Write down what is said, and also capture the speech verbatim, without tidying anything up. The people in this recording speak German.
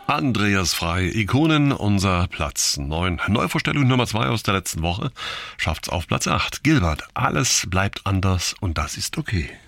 Andreas Frei, Ikonen, unser Platz neun. Neuvorstellung Nummer zwei aus der letzten Woche schafft's auf Platz acht. Gilbert, alles bleibt anders und das ist okay.